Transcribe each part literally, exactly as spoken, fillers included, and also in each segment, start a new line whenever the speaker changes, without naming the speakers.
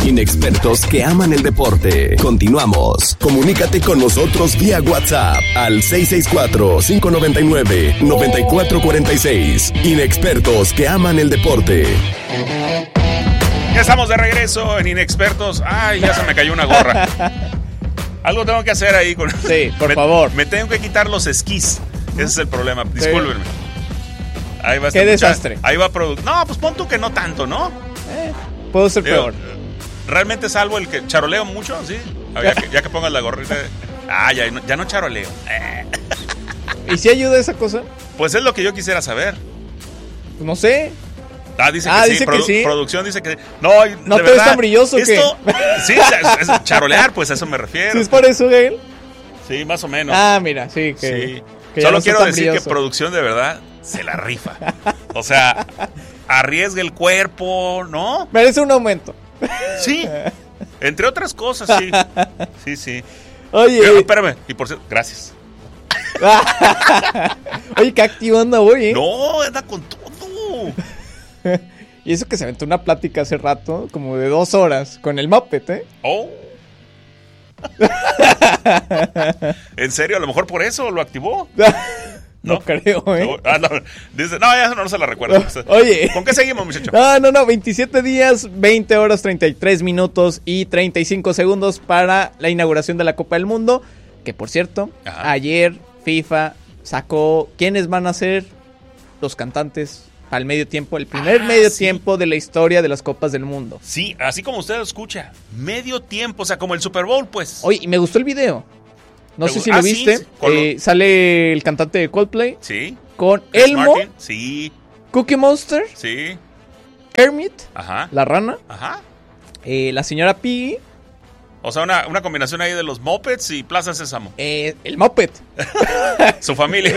Inexpertos que aman el deporte. Continuamos. Comunícate con nosotros vía WhatsApp al seis seis cuatro, cinco nueve nueve, nueve cuatro cuatro seis. Inexpertos que aman el deporte.
Ya estamos de regreso en Inexpertos. Ay, ya se me cayó una gorra. Algo tengo que hacer ahí con...
Sí, por
me,
favor.
Me tengo que quitar los esquís. Ese es el problema. Discúlpenme. Ahí va.
Qué desastre.
Ahí va produ- No, pues pon tú que no tanto, ¿no?
Eh, puedo ser
Digo,
peor.
Realmente salvo el que charoleo mucho, ¿sí? Ya que, ya que pongas la gorrita. Ah, ya no, ya no charoleo. Eh.
¿Y si ayuda esa cosa?
Pues es lo que yo quisiera saber.
No sé.
Ah, dice
Ah,
que
dice
sí.
que
Produ-
sí.
Producción dice que no.
No
de
te ves
verdad,
tan brilloso que.
esto, sí, es, es charolear, pues a eso me refiero.
¿Sí es por eso, Gael?
Sí, más o menos.
Ah, mira, sí. Que,
Sí.
que ya
Solo
no
quiero
está tan
decir que
brilloso.
producción de verdad se la rifa. O sea, arriesga el cuerpo, ¿no?
Merece un aumento.
Sí. Entre otras cosas, sí. Sí, sí.
Oye.
Pero, espérame. Y por cierto, gracias.
Oye, qué activo anda hoy, ¿eh?
No, anda con todo.
Y eso que se aventó una plática hace rato, como de dos horas, con el Muppet, ¿eh?
Oh. ¿En serio? A lo mejor por eso lo activó.
No, no creo, ¿eh?
Ah, no. Dice, no, ya no, no se la recuerdo.
Oye.
¿Con qué seguimos, muchacho?
No, no, no, veintisiete días, veinte horas, treinta y tres minutos y treinta y cinco segundos para la inauguración de la Copa del Mundo. Que por cierto,
Ajá.
ayer FIFA sacó quiénes van a ser los cantantes al medio tiempo, el primer
Ah,
medio
sí.
tiempo de la historia de las Copas del Mundo.
Sí, así como usted lo escucha. Medio tiempo, o sea, como el Super Bowl, pues.
Oye, y me gustó el video. No
¿Te
sé
gu-
si
ah,
lo
sí,
viste.
sí. Con lo-
Eh, sale el cantante de Coldplay
Sí.
con
Chris
Elmo,
Martin, sí,
Cookie Monster,
sí.
Kermit,
Ajá.
la rana,
Ajá.
eh, la señora Piggy,
O sea, una, una combinación ahí de los Muppets y Plaza Sésamo.
eh, el Muppet.
Su familia.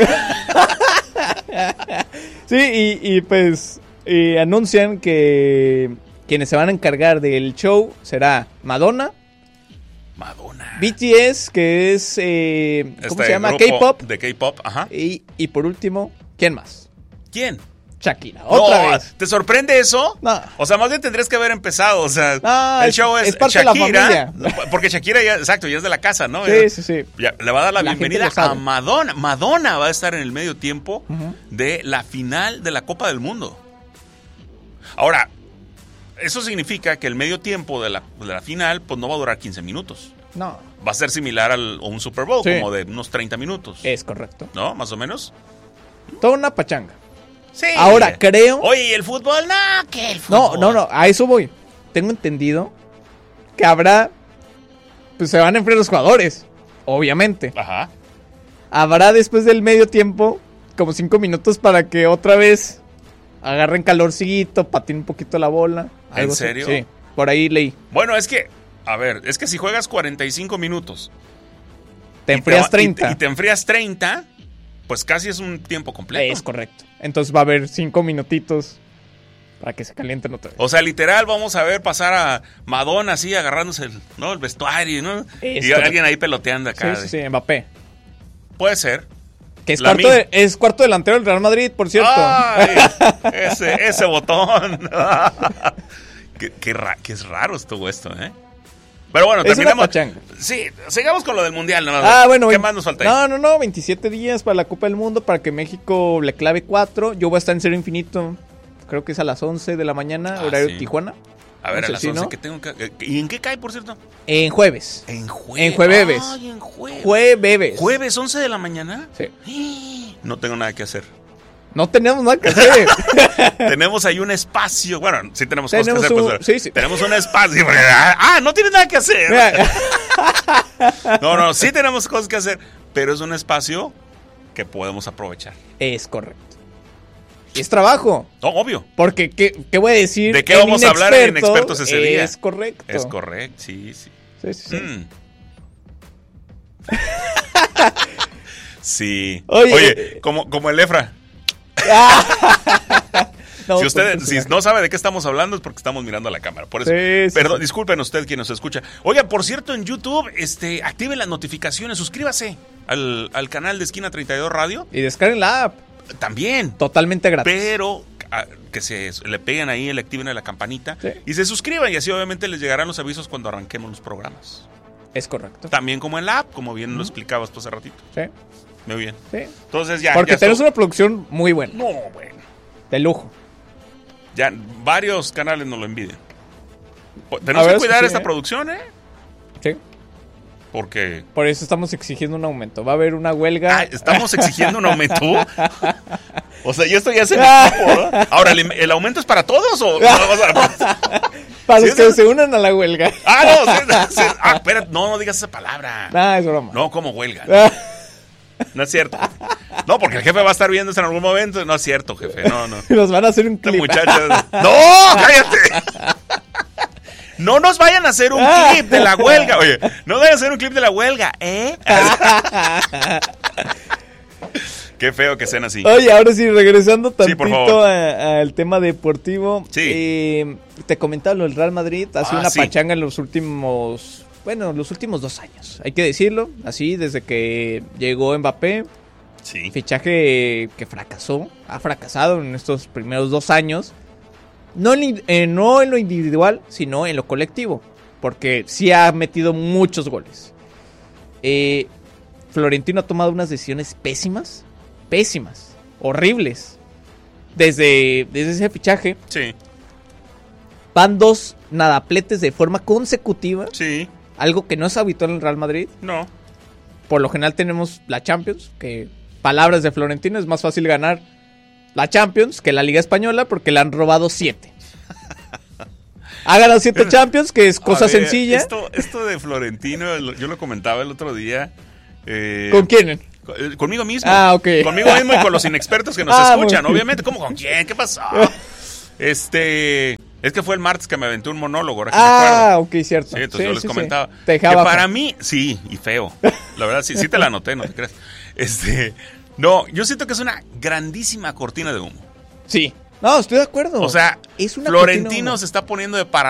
Sí, y, y pues eh, anuncian que quienes se van a encargar del show será Madonna,
Madonna.
B T S, que es, eh, ¿cómo
Este
se llama?
grupo
K-pop.
De K-pop, ajá.
Y, y por último, ¿quién más?
¿Quién?
Shakira, otra
No,
vez.
¿te sorprende eso?
No.
O sea, más bien tendrías que haber empezado. O sea,
No,
el
es-
show es,
es parte de la
Shakira.
familia.
Porque Shakira ya, exacto, ya es de la casa, ¿no?
Sí,
Ya-
sí, sí.
ya le va a dar la,
La gente
bienvenida
lo sabe.
a Madonna. Madonna va a estar en el medio tiempo
Ujú.
de la final de la Copa del Mundo. Ahora, eso significa que el medio tiempo de la, de la final, pues no va a durar quince minutos.
No,
Va a ser similar al, a un Super Bowl,
Sí.
como de unos treinta minutos.
es correcto.
¿No? Más o menos.
Toda una pachanga.
Sí.
Ahora, creo...
Oye, ¿y el fútbol? No, ¿qué el
No,
fútbol?
no, no, a eso voy. Tengo entendido que habrá... Pues se van a enfrentar los jugadores, obviamente.
Ajá.
Habrá después del medio tiempo como cinco minutos para que otra vez agarren calorcito, patinen un poquito la bola.
¿En
algo así.
serio?
Sí, por ahí leí.
Bueno, es que, a ver, es que si juegas cuarenta y cinco minutos...
Te
y
enfrías
va- y
treinta.
Y, te enfrías treinta, pues casi es un tiempo completo.
Es correcto. Entonces va a haber cinco minutitos para que se calienten otra vez.
O sea, literal, vamos a ver pasar a Madonna así, agarrándose el, ¿no? el vestuario, ¿no?
Es
y
correcto.
alguien ahí peloteando acá.
Sí, sí, sí, Mbappé.
Puede ser.
Que es
La
cuarto,
min-
de- es cuarto delantero del Real Madrid, por cierto.
Ay, ese, ese botón. qué, qué, ra- qué es raro estuvo esto, ¿eh? Pero bueno,
Es una
terminamos.
pachanga.
Sí, sigamos con lo del mundial. Nada más.
Ah, bueno.
¿Qué
vein-
más nos falta ahí?
No, no, no. veintisiete días para la Copa del Mundo para que México le clave cuatro. Yo voy a estar en Cero Infinito. Creo que es a las once de la mañana,
Ah,
horario
sí.
Tijuana.
A ver,
no
a
sé
las
si,
once
¿no?
que tengo que... ¿Y en qué cae, por cierto?
En jueves.
En jueves.
En jueves.
Ay, en jueves.
Jueves.
¿Jueves, once de la mañana?
Sí.
No tengo nada que hacer.
No tenemos nada que hacer.
Tenemos ahí un espacio. Bueno, sí tenemos, cosas
Tenemos
que hacer.
un-
Pues,
sí, sí.
Tenemos un espacio. Ah, no tienes nada que hacer.
Mira,
No, no, sí tenemos cosas que hacer. Pero es un espacio que podemos aprovechar.
es correcto. Es trabajo.
No, obvio.
Porque, ¿qué, qué voy a decir?
¿De qué
en
vamos a hablar en Inexpertos ese día?
Es correcto.
Es correcto, sí, sí.
Sí, sí, sí.
Mm. Sí.
Oye,
Oye, como, como el Efra.
No,
Si usted
pues,
si no sabe de qué estamos hablando es porque estamos mirando a la cámara. Por eso,
Sí, sí,
perdón,
sí.
disculpen usted quien nos escucha. Oiga, por cierto, en YouTube, este, active las notificaciones, suscríbase al, al canal de Esquina treinta y dos Radio.
Y descarguen la app.
También.
Totalmente gratis.
Pero a, que se le peguen ahí, le activen a la campanita
Sí.
y se suscriban y así obviamente les llegarán los avisos cuando arranquemos los programas.
Es correcto.
También como en la app, como bien
Ujú.
lo explicabas tú hace ratito.
Sí,
Muy bien.
sí.
Entonces ya...
Porque
ya
tenemos
estuvo.
una producción muy buena,
No, bueno.
de lujo.
Ya varios canales nos lo envidian. Po-
A
Tenemos
ver,
que cuidar
sí,
esta
¿eh?
producción, ¿eh?
Sí.
Porque...
Por eso estamos exigiendo un aumento. Va a haber una huelga.
Ah, ¿estamos exigiendo un aumento? O sea, y esto ya se me escapó, ¿no? Ahora, ¿el, el aumento es para todos o...? o sea,
Para
sí,
los que
es-
se unan a la huelga.
ah, no, sí, sí, ah, espera, no, no digas esa palabra.
Ah, es broma.
No, como huelga.
Ah,
No es cierto. No, porque el jefe va a estar viendo eso en algún momento. No es cierto, jefe. No, no.
Nos van a hacer un
Este
clip.
muchacho. ¡No! ¡Cállate! No nos vayan a hacer un clip de la huelga. Oye, no vayan a hacer un clip de la huelga, ¿eh? Qué feo que sean así.
Oye, ahora sí, regresando
Sí, por
tantito
favor.
a- al tema deportivo.
Sí.
eh, te comentaba lo del Real Madrid. Ha sido
Ah,
una
sí.
pachanga en los últimos... Bueno, los últimos dos años. Hay que decirlo. Así, desde que llegó Mbappé.
Sí.
Fichaje que fracasó. Ha fracasado en estos primeros dos años. No en, eh, no en lo individual, sino en lo colectivo. Porque sí ha metido muchos goles. Eh, Florentino ha tomado unas decisiones pésimas. Pésimas. Horribles. Desde, desde ese fichaje.
Sí.
Van dos nadapletes de forma consecutiva.
Sí.
Algo que no es habitual en el Real Madrid.
No.
Por lo general tenemos la Champions. Que, palabras de Florentino, es más fácil ganar la Champions que la Liga Española. Porque le han robado siete. Ha ganado siete Champions, que es cosa
A ver,
sencilla.
Esto, esto de Florentino, lo- yo lo comentaba el otro día. eh,
¿Con quién?
co- eh, Conmigo mismo.
Ah, ok.
Conmigo mismo y con los inexpertos que nos
Ah, muy
escuchan.
bien.
Obviamente, ¿cómo con quién? ¿Qué pasó? Este. Es que fue el martes que me aventé un monólogo, ahora que me
Ah,
acuerdo.
ok, cierto.
Sí, entonces
Sí,
yo les
sí, sí.
comentaba.
Te
Que
dejaba
para
abajo.
mí, sí, y feo. La verdad, sí, sí te la anoté, no te creas. Este. No, yo siento que es una grandísima cortina de humo.
Sí. No, estoy de acuerdo.
O sea,
es una cortina de
Florentino
humo.
se está poniendo de